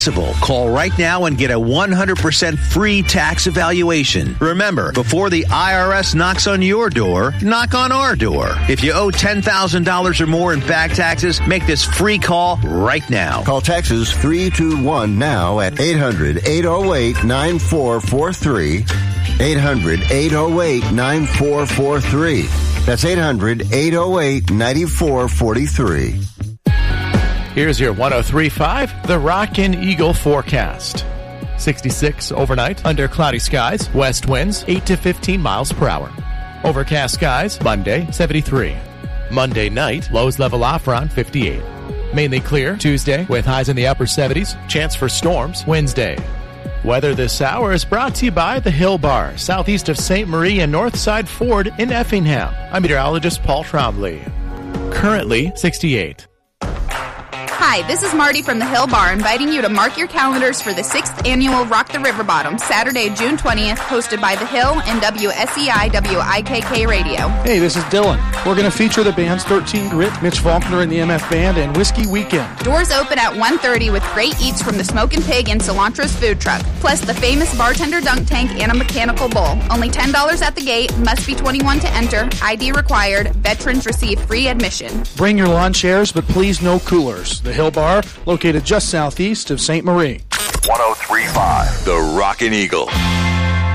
Call right now and get a 100% free tax evaluation. Remember, before the IRS knocks on your door, knock on our door. If you owe $10,000 or more in back taxes, make this free call right now. Call Taxes 321 now at 800-808-9443. 800-808-9443. That's 800-808-9443. Here's your 103.5, the Rockin' Eagle forecast. 66 overnight, under cloudy skies, west winds 8 to 15 miles per hour. Overcast skies, Monday, 73. Monday night, lows level off around 58. Mainly clear Tuesday with highs in the upper 70s, chance for storms Wednesday. Weather this hour is brought to you by the Hill Bar, southeast of St. Marie and Northside Ford in Effingham. I'm meteorologist Paul Trombley. Currently 68. Hi, this is Marty from the Hill Bar, inviting you to mark your calendars for the 6th annual Rock the River Bottom, Saturday, June 20th, hosted by The Hill and WSEI WIKK Radio. Hey, this is Dylan. We're going to feature the bands 13 Grit, Mitch Faulkner and the MF Band, and Whiskey Weekend. Doors open at 1:30 with great eats from the Smokin' Pig and Cilantro's food truck, plus the famous bartender dunk tank and a mechanical bull. Only $10 at the gate, must be 21 to enter, ID required, veterans receive free admission. Bring your lawn chairs, but please no coolers. The Hill Bar, located just southeast of St. Marie. 103.5, the Rockin' Eagle.